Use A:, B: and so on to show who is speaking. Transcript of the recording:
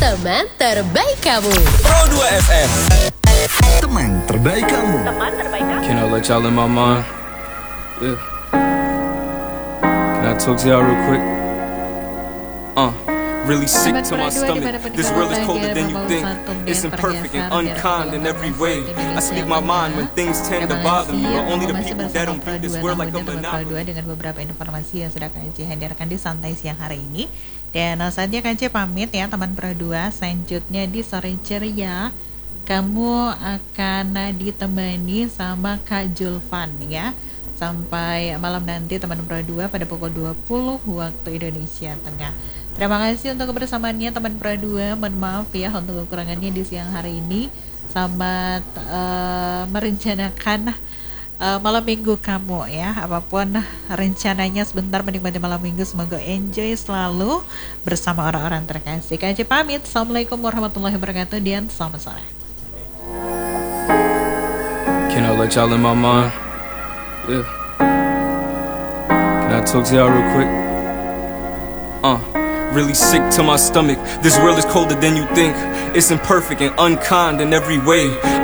A: Teman terbaik kamu.
B: Pro 2 FM.
C: Teman terbaik kamu.
B: Can I let y'all in my mind? Yeah. Can I talk to y'all real quick? Really sick to my stomach. This world is colder than you think. It's imperfect and unkind in every way. I speak my mind when things tend to bother me, but only the people that don't view this world like a monopoly.
D: Dengan beberapa informasi yang sudah KC hadirkan di santai siang hari ini. Dan saatnya KC pamit ya teman Pro 2. Selanjutnya di sore ceria kamu akan ditemani sama Kak Julvan ya. Sampai malam nanti teman Pro 2 pada pukul 20 waktu Indonesia Tengah. Terima kasih untuk kebersamaannya teman Pro 2. Mohon maaf ya untuk kekurangannya di siang hari ini. Selamat merencanakan malam minggu kamu ya. Apapun rencananya sebentar menikmati malam minggu. Semoga enjoy selalu bersama orang-orang terkasih. KJ pamit. Assalamualaikum warahmatullahi wabarakatuh dan selamat sore.
B: Can I let y'all in my mind? Yeah. Can I talk to y'all real quick? Really sick to my stomach. This world is colder than you think. It's imperfect and unkind in every way.